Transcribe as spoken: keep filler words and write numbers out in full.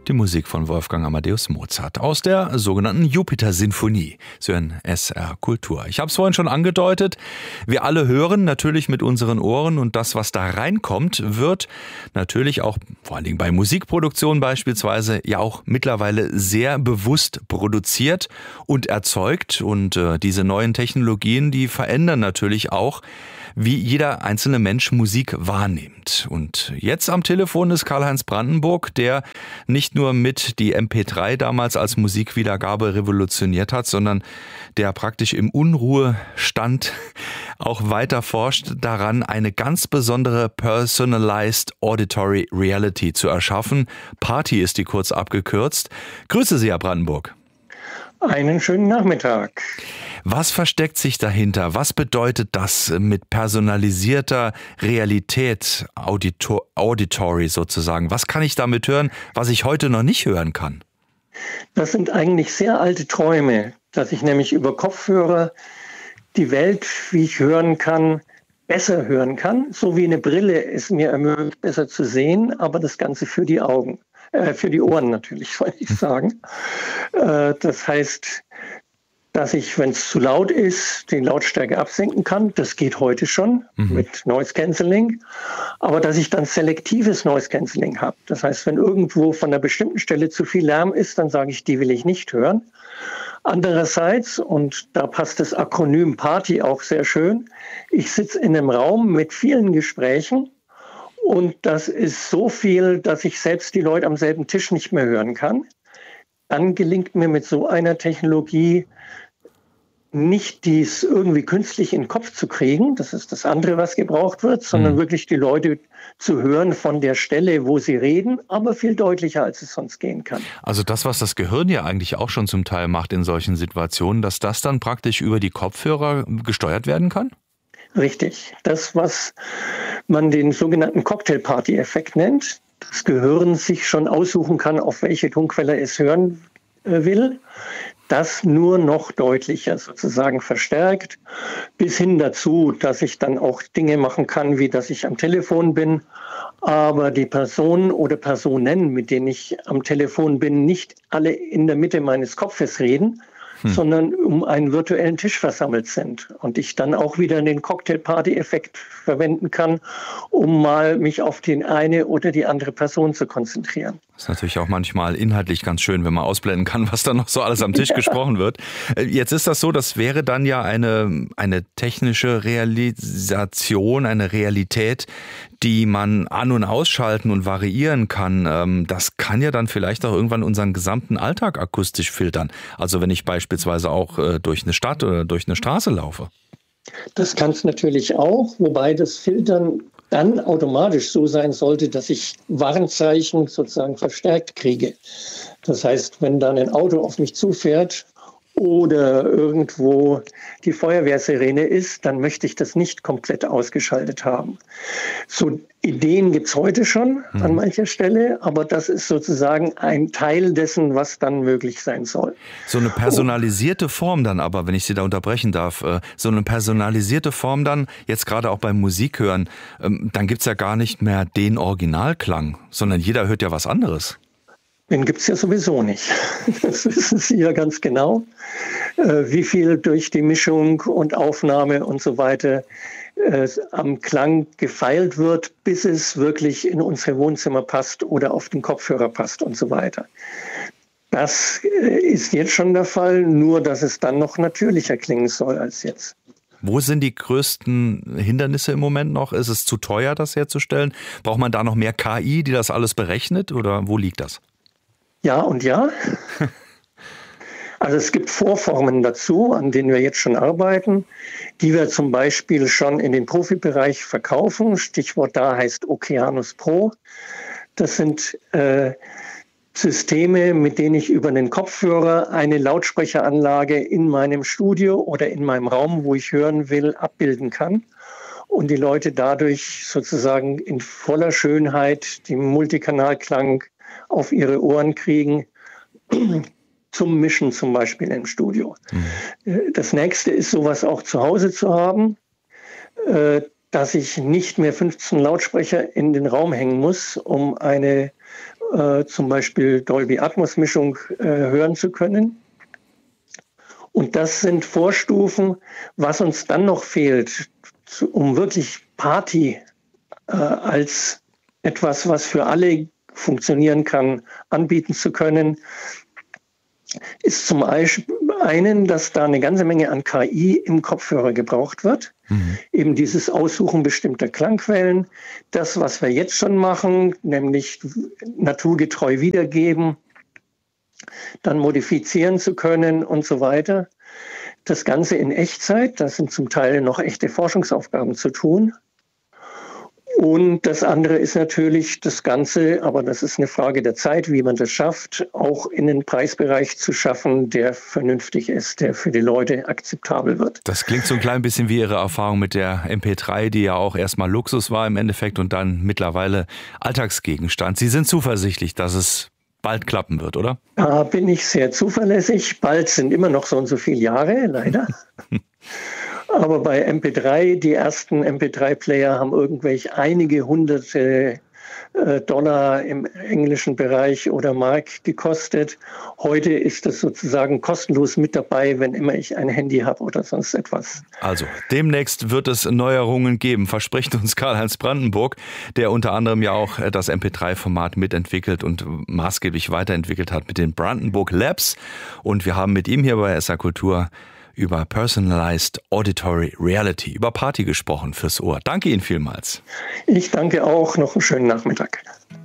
Die Musik von Wolfgang Amadeus Mozart aus der sogenannten Jupiter-Sinfonie. Sie hören S R Kultur. Ich habe es vorhin schon angedeutet. Wir alle hören natürlich mit unseren Ohren und das, was da reinkommt, wird natürlich auch, vor allen Dingen bei Musikproduktion beispielsweise, ja auch mittlerweile sehr bewusst produziert und erzeugt. Und äh, diese neuen Technologien, die verändern natürlich auch, wie jeder einzelne Mensch Musik wahrnimmt. Und jetzt am Telefon ist Karl-Heinz Brandenburg, der nicht nur mit die M P drei damals als Musikwiedergabe revolutioniert hat, sondern der praktisch im Unruhestand auch weiter forscht daran, eine ganz besondere Personalized Auditory Reality zu erschaffen. Party ist die kurz abgekürzt. Grüße Sie, Herr Brandenburg. Einen schönen Nachmittag. Was versteckt sich dahinter? Was bedeutet das mit personalisierter Realität, Auditor, Auditory sozusagen? Was kann ich damit hören, was ich heute noch nicht hören kann? Das sind eigentlich sehr alte Träume, dass ich nämlich über Kopfhörer die Welt, wie ich hören kann, besser hören kann. So wie eine Brille es mir ermöglicht, besser zu sehen, aber das Ganze für die Augen. Äh, für die Ohren natürlich, wollte ich sagen. Äh, das heißt, dass ich, wenn es zu laut ist, die Lautstärke absenken kann. Das geht heute schon mhm. mit Noise Cancelling. Aber dass ich dann selektives Noise Cancelling habe. Das heißt, wenn irgendwo von einer bestimmten Stelle zu viel Lärm ist, dann sage ich, die will ich nicht hören. Andererseits, und da passt das Akronym Party auch sehr schön, ich sitze in einem Raum mit vielen Gesprächen. Und das ist so viel, dass ich selbst die Leute am selben Tisch nicht mehr hören kann. Dann gelingt mir mit so einer Technologie nicht dies irgendwie künstlich in den Kopf zu kriegen, das ist das andere, was gebraucht wird, sondern mhm. wirklich die Leute zu hören von der Stelle, wo sie reden, aber viel deutlicher, als es sonst gehen kann. Also das, was das Gehirn ja eigentlich auch schon zum Teil macht in solchen Situationen, dass das dann praktisch über die Kopfhörer gesteuert werden kann? Richtig. Das, was man den sogenannten Cocktail-Party-Effekt nennt, das Gehirn sich schon aussuchen kann, auf welche Tonquelle es hören will, das nur noch deutlicher sozusagen verstärkt, bis hin dazu, dass ich dann auch Dinge machen kann, wie dass ich am Telefon bin, aber die Personen oder Personen, mit denen ich am Telefon bin, nicht alle in der Mitte meines Kopfes reden, hm. sondern um einen virtuellen Tisch versammelt sind. Und ich dann auch wieder den Cocktail-Party-Effekt verwenden kann, um mal mich auf die eine oder die andere Person zu konzentrieren. Das ist natürlich auch manchmal inhaltlich ganz schön, wenn man ausblenden kann, was da noch so alles am Tisch ja. gesprochen wird. Jetzt ist das so, das wäre dann ja eine, eine technische Realisation, eine Realität, die man an- und ausschalten und variieren kann. Das kann ja dann vielleicht auch irgendwann unseren gesamten Alltag akustisch filtern. Also wenn ich beispielsweise auch durch eine Stadt oder durch eine Straße laufe. Das kann es natürlich auch, wobei das Filtern dann automatisch so sein sollte, dass ich Warnzeichen sozusagen verstärkt kriege. Das heißt, wenn dann ein Auto auf mich zufährt oder irgendwo die Feuerwehrsirene ist, dann möchte ich das nicht komplett ausgeschaltet haben. So Ideen gibt es heute schon an hm. mancher Stelle, aber das ist sozusagen ein Teil dessen, was dann möglich sein soll. So eine personalisierte Form dann aber, wenn ich Sie da unterbrechen darf, so eine personalisierte Form dann, jetzt gerade auch beim Musikhören, dann gibt es ja gar nicht mehr den Originalklang, sondern jeder hört ja was anderes. Den gibt es ja sowieso nicht. Das wissen Sie ja ganz genau, wie viel durch die Mischung und Aufnahme und so weiter äh, am Klang gefeilt wird, bis es wirklich in unsere Wohnzimmer passt oder auf den Kopfhörer passt und so weiter. Das äh, ist jetzt schon der Fall, nur dass es dann noch natürlicher klingen soll als jetzt. Wo sind die größten Hindernisse im Moment noch? Ist es zu teuer, das herzustellen? Braucht man da noch mehr K I, die das alles berechnet, oder wo liegt das? Ja und ja. Also es gibt Vorformen dazu, an denen wir jetzt schon arbeiten, die wir zum Beispiel schon in den Profibereich verkaufen. Stichwort da heißt Okeanos Pro. Das sind äh, Systeme, mit denen ich über einen Kopfhörer eine Lautsprecheranlage in meinem Studio oder in meinem Raum, wo ich hören will, abbilden kann. Und die Leute dadurch sozusagen in voller Schönheit den Multikanalklang auf ihre Ohren kriegen, zum Mischen zum Beispiel im Studio. Mhm. Das nächste ist, sowas auch zu Hause zu haben, dass ich nicht mehr fünfzehn Lautsprecher in den Raum hängen muss, um eine äh, zum Beispiel Dolby Atmos Mischung äh, hören zu können. Und das sind Vorstufen. Was uns dann noch fehlt, zu, um wirklich Party äh, als etwas, was für alle funktionieren kann, anbieten zu können, ist zum einen, dass da eine ganze Menge an K I im Kopfhörer gebraucht wird. Mhm. Eben dieses Aussuchen bestimmter Klangquellen. Das, was wir jetzt schon machen, nämlich naturgetreu wiedergeben, dann modifizieren zu können und so weiter. Das Ganze in Echtzeit, das sind zum Teil noch echte Forschungsaufgaben zu tun. Und das andere ist natürlich das Ganze, aber das ist eine Frage der Zeit, wie man das schafft, auch in den Preisbereich zu schaffen, der vernünftig ist, der für die Leute akzeptabel wird. Das klingt so ein klein bisschen wie Ihre Erfahrung mit der M P drei, die ja auch erstmal Luxus war im Endeffekt und dann mittlerweile Alltagsgegenstand. Sie sind zuversichtlich, dass es bald klappen wird, oder? Da bin ich sehr zuverlässig. Bald sind immer noch so und so viele Jahre, leider. Aber bei M P drei, die ersten M P drei Player haben irgendwelche einige hunderte äh, Dollar im englischen Bereich oder Mark gekostet. Heute ist das sozusagen kostenlos mit dabei, wenn immer ich ein Handy habe oder sonst etwas. Also demnächst wird es Neuerungen geben, verspricht uns Karl-Heinz Brandenburg, der unter anderem ja auch das M P drei Format mitentwickelt und maßgeblich weiterentwickelt hat mit den Brandenburg Labs. Und wir haben mit ihm hier bei S R Kultur über Personalized Auditory Reality, über Party gesprochen fürs Ohr. Danke Ihnen vielmals. Ich danke auch. Noch einen schönen Nachmittag.